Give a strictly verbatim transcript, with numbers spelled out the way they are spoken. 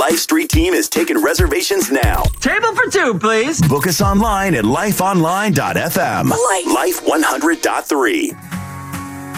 Life Street team is taking reservations now. Table for two, please. Book us online at life online dot f m. Life. Life one hundred point three.